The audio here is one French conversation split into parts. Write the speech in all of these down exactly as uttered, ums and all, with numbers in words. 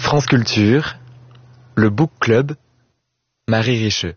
France Culture, le Book Club, Marie Richeux.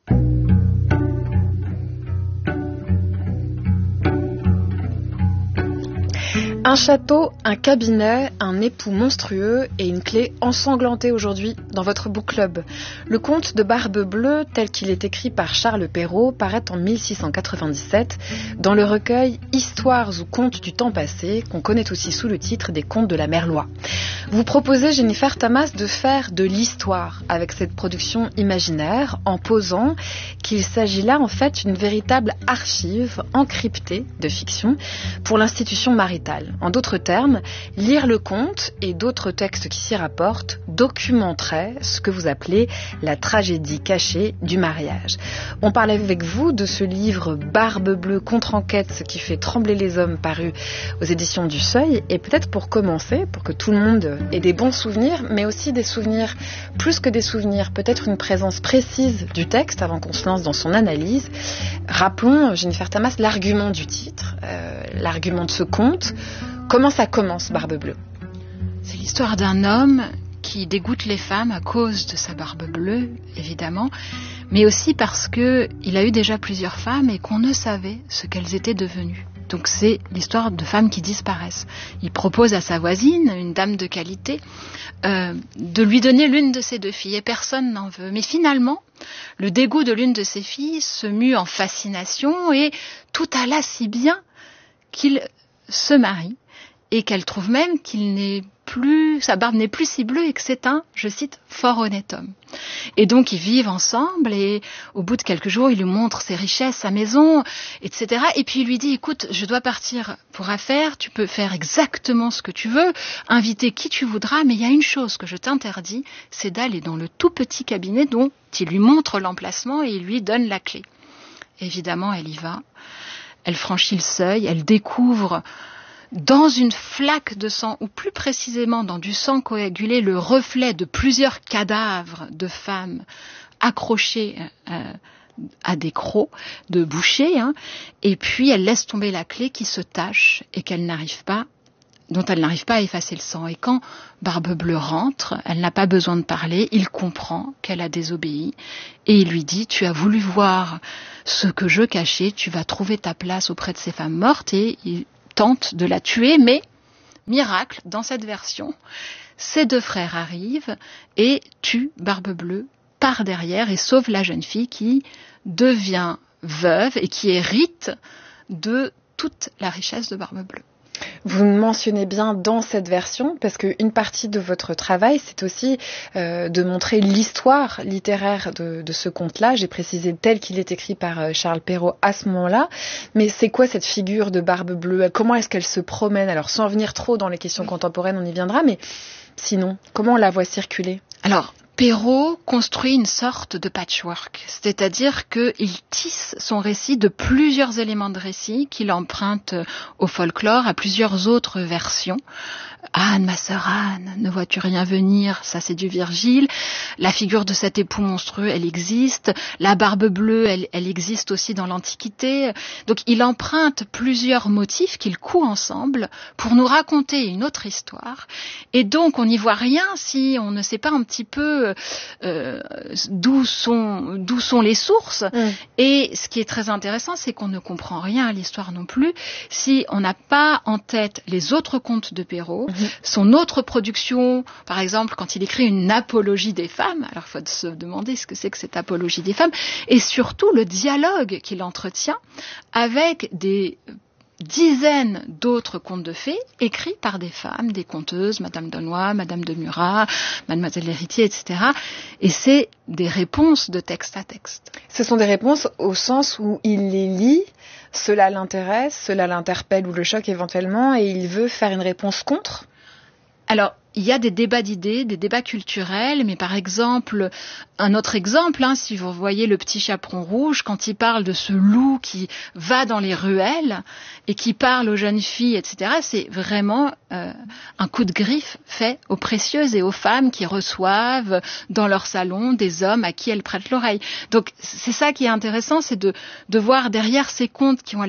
Un château, un cabinet, un époux monstrueux et une clé ensanglantée aujourd'hui dans votre book club. Le conte de Barbe Bleue, tel qu'il est écrit par Charles Perrault, paraît en mille six cent quatre-vingt-dix-sept dans le recueil Histoires ou contes du temps passé, qu'on connaît aussi sous le titre des contes de la Merlois. Vous proposez, Jennifer Tamas, de faire de l'histoire avec cette production imaginaire en posant qu'il s'agit là en fait d'une véritable archive encryptée de fiction pour l'institution maritale. En d'autres termes, lire le conte et d'autres textes qui s'y rapportent documenteraient ce que vous appelez la tragédie cachée du mariage. On parlait avec vous de ce livre Barbe Bleue contre-enquête qui fait trembler les hommes paru aux éditions du Seuil. Et peut-être pour commencer, pour que tout le monde ait des bons souvenirs, mais aussi des souvenirs, plus que des souvenirs, peut-être une présence précise du texte avant qu'on se lance dans son analyse. Rappelons, Jennifer Tamas, l'argument du titre, euh, l'argument de ce conte. Comment ça commence, Barbe Bleue ? C'est l'histoire d'un homme qui dégoûte les femmes à cause de sa barbe bleue, évidemment, mais aussi parce qu'il a eu déjà plusieurs femmes et qu'on ne savait ce qu'elles étaient devenues. Donc c'est l'histoire de femmes qui disparaissent. Il propose à sa voisine, une dame de qualité, euh, de lui donner l'une de ses deux filles et personne n'en veut. Mais finalement, le dégoût de l'une de ses filles se mue en fascination et tout alla si bien qu'il se marie et qu'elle trouve même qu'il n'est plus, sa barbe n'est plus si bleue et que c'est un, je cite, fort honnête homme. Et donc ils vivent ensemble et au bout de quelques jours, il lui montre ses richesses, sa maison, et cetera. Et puis il lui dit, écoute, je dois partir pour affaires, tu peux faire exactement ce que tu veux, inviter qui tu voudras, mais il y a une chose que je t'interdis, c'est d'aller dans le tout petit cabinet dont il lui montre l'emplacement et il lui donne la clé. Évidemment, elle y va, elle franchit le seuil, elle découvre dans une flaque de sang, ou plus précisément dans du sang coagulé, le reflet de plusieurs cadavres de femmes accrochées euh, à des crocs de boucher, hein, et puis elle laisse tomber la clé qui se tache et qu'elle n'arrive pas, dont elle n'arrive pas à effacer le sang. Et quand Barbe Bleue rentre, elle n'a pas besoin de parler, il comprend qu'elle a désobéi et il lui dit, tu as voulu voir ce que je cachais, tu vas trouver ta place auprès de ces femmes mortes, et il tente de la tuer, mais, miracle, dans cette version, ses deux frères arrivent et tuent Barbe Bleue par derrière et sauvent la jeune fille qui devient veuve et qui hérite de toute la richesse de Barbe Bleue. Vous mentionnez bien dans cette version, parce qu'une partie de votre travail, c'est aussi euh, de montrer l'histoire littéraire de, de ce conte-là. J'ai précisé tel qu'il est écrit par euh, Charles Perrault à ce moment-là. Mais c'est quoi cette figure de Barbe Bleue ? Comment est-ce qu'elle se promène ? Alors, sans venir trop dans les questions contemporaines, on y viendra, mais sinon, comment on la voit circuler ? Alors, Perrault construit une sorte de patchwork, c'est-à-dire qu'il tisse son récit de plusieurs éléments de récit qu'il emprunte au folklore, à plusieurs autres versions. Anne, ma sœur Anne, ne vois-tu rien venir ? Ça, c'est du Virgile. La figure de cet époux monstrueux, elle existe. La barbe bleue, elle, elle existe aussi dans l'Antiquité. Donc, il emprunte plusieurs motifs qu'il coud ensemble pour nous raconter une autre histoire. Et donc, on n'y voit rien si on ne sait pas un petit peu euh, d'où sont, d'où sont les sources. Mm. Et ce qui est très intéressant, c'est qu'on ne comprend rien à l'histoire non plus si on n'a pas en tête les autres contes de Perrault, son autre production, par exemple, quand il écrit une apologie des femmes, alors il faut se demander ce que c'est que cette apologie des femmes, et surtout le dialogue qu'il entretient avec des dizaines d'autres contes de fées écrits par des femmes, des conteuses, Madame d'Aulnoy, Madame de Murat, Mademoiselle l'Héritier, et cetera. Et c'est des réponses de texte à texte. Ce sont des réponses au sens où il les lit, cela l'intéresse, cela l'interpelle ou le choque éventuellement, et il veut faire une réponse contre ? Alors, il y a des débats d'idées, des débats culturels, mais par exemple, un autre exemple, hein, si vous voyez Le Petit Chaperon Rouge, quand il parle de ce loup qui va dans les ruelles et qui parle aux jeunes filles, et cetera, c'est vraiment euh, un coup de griffe fait aux précieuses et aux femmes qui reçoivent dans leur salon des hommes à qui elles prêtent l'oreille. Donc, c'est ça qui est intéressant, c'est de, de voir derrière ces contes qui ont l'air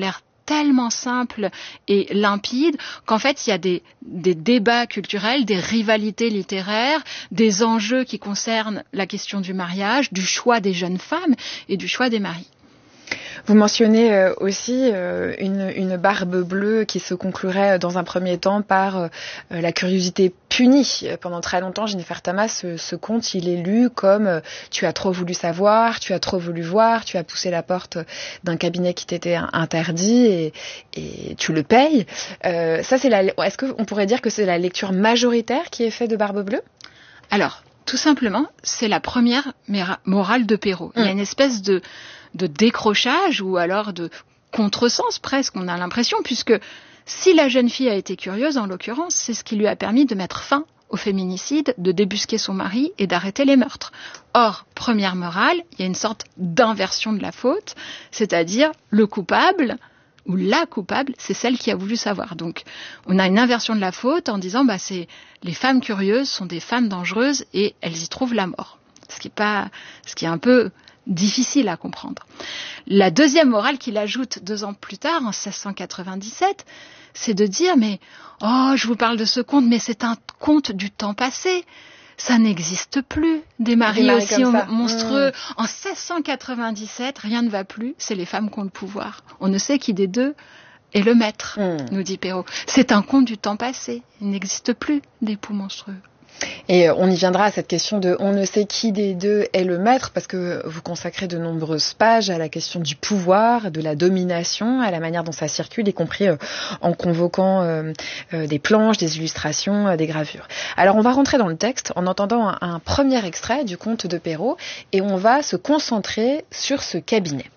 tellement simple et limpide qu'en fait, il y a des, des débats culturels, des rivalités littéraires, des enjeux qui concernent la question du mariage, du choix des jeunes femmes et du choix des maris. Vous mentionnez euh, aussi euh, une, une barbe bleue qui se conclurait dans un premier temps par euh, la curiosité punie. Pendant très longtemps, Jennifer Thomas, ce, ce conte, il est lu comme euh, tu as trop voulu savoir, tu as trop voulu voir, tu as poussé la porte d'un cabinet qui t'était interdit et, et tu le payes. Euh, ça, c'est la. Est-ce qu'on pourrait dire que c'est la lecture majoritaire qui est faite de Barbe bleue ? Alors, tout simplement, c'est la première morale de Perrault. Mmh. Il y a une espèce de de décrochage ou alors de contresens presque, on a l'impression, puisque si la jeune fille a été curieuse, en l'occurrence, c'est ce qui lui a permis de mettre fin au féminicide, de débusquer son mari et d'arrêter les meurtres. Or, première morale, il y a une sorte d'inversion de la faute, c'est-à-dire le coupable ou la coupable, c'est celle qui a voulu savoir. Donc, on a une inversion de la faute en disant bah c'est les femmes curieuses sont des femmes dangereuses et elles y trouvent la mort. Ce qui est pas, ce qui est un peu difficile à comprendre. La deuxième morale qu'il ajoute deux ans plus tard, en seize cent quatre-vingt-dix-sept, c'est de dire mais oh, je vous parle de ce conte, mais c'est un conte du temps passé. Ça n'existe plus, des maris, des maris aussi monstrueux. Mmh. En seize cent quatre-vingt-dix-sept, rien ne va plus, c'est les femmes qui ont le pouvoir. On ne sait qui des deux est le maître, mmh. nous dit Perrault. C'est un conte du temps passé, il n'existe plus d'époux monstrueux. Et on y viendra à cette question de on ne sait qui des deux est le maître, parce que vous consacrez de nombreuses pages à la question du pouvoir, de la domination, à la manière dont ça circule, y compris en convoquant euh, euh, des planches, des illustrations, euh, des gravures. Alors on va rentrer dans le texte en entendant un, un premier extrait du conte de Perrault et on va se concentrer sur ce cabinet.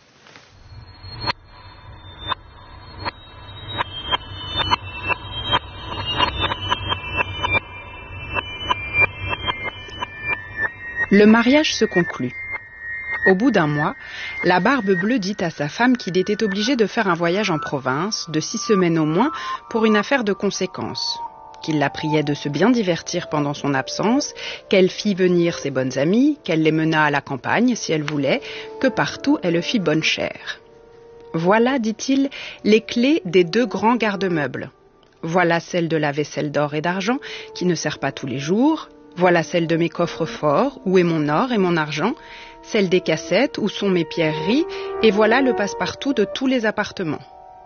Le mariage se conclut. Au bout d'un mois, la Barbe bleue dit à sa femme qu'il était obligé de faire un voyage en province, de six semaines au moins, pour une affaire de conséquence. Qu'il la priait de se bien divertir pendant son absence, qu'elle fit venir ses bonnes amies, qu'elle les menât à la campagne si elle voulait, que partout elle fit bonne chère. Voilà, dit-il, les clés des deux grands garde-meubles. Voilà celle de la vaisselle d'or et d'argent, qui ne sert pas tous les jours. Voilà celle de mes coffres forts, où est mon or et mon argent, celle des cassettes, où sont mes pierreries, et voilà le passe-partout de tous les appartements.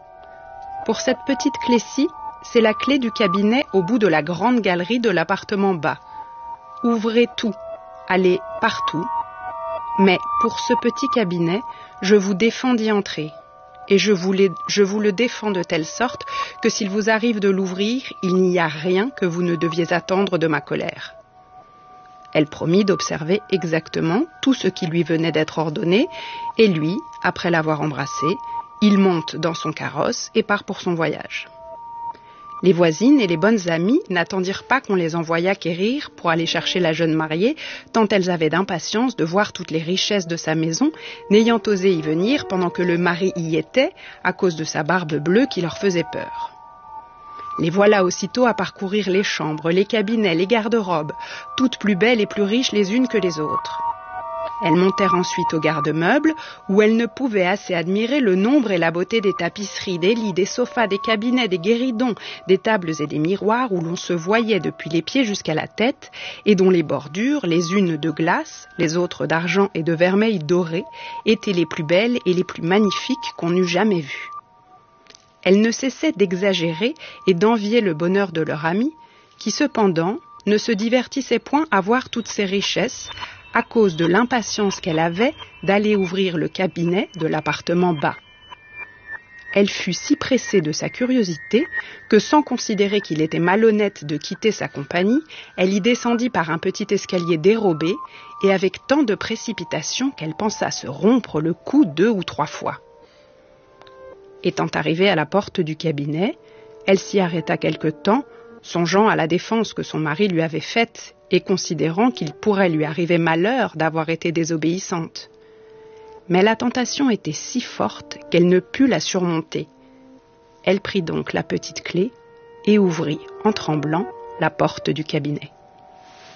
Pour cette petite clé-ci, c'est la clé du cabinet au bout de la grande galerie de l'appartement bas. Ouvrez tout, allez partout, mais pour ce petit cabinet, je vous défends d'y entrer. Et je vous, les, je vous le défends de telle sorte que s'il vous arrive de l'ouvrir, il n'y a rien que vous ne deviez attendre de ma colère. Elle promit d'observer exactement tout ce qui lui venait d'être ordonné, et lui, après l'avoir embrassé, il monte dans son carrosse et part pour son voyage. Les voisines et les bonnes amies n'attendirent pas qu'on les envoyât quérir pour aller chercher la jeune mariée, tant elles avaient d'impatience de voir toutes les richesses de sa maison, n'ayant osé y venir pendant que le mari y était, à cause de sa barbe bleue qui leur faisait peur. Les voilà aussitôt à parcourir les chambres, les cabinets, les garde-robes, toutes plus belles et plus riches les unes que les autres. Elles montèrent ensuite au garde-meubles, où elles ne pouvaient assez admirer le nombre et la beauté des tapisseries, des lits, des sofas, des cabinets, des guéridons, des tables et des miroirs où l'on se voyait depuis les pieds jusqu'à la tête, et dont les bordures, les unes de glace, les autres d'argent et de vermeil doré, étaient les plus belles et les plus magnifiques qu'on eût jamais vues. Elles ne cessaient d'exagérer et d'envier le bonheur de leur amie, qui cependant ne se divertissait point à voir toutes ces richesses, à cause de l'impatience qu'elle avait d'aller ouvrir le cabinet de l'appartement bas. Elle fut si pressée de sa curiosité que, sans considérer qu'il était malhonnête de quitter sa compagnie, elle y descendit par un petit escalier dérobé et avec tant de précipitation qu'elle pensa se rompre le cou deux ou trois fois. Étant arrivée à la porte du cabinet, elle s'y arrêta quelque temps, songeant à la défense que son mari lui avait faite et considérant qu'il pourrait lui arriver malheur d'avoir été désobéissante. Mais la tentation était si forte qu'elle ne put la surmonter. Elle prit donc la petite clé et ouvrit, en tremblant, la porte du cabinet.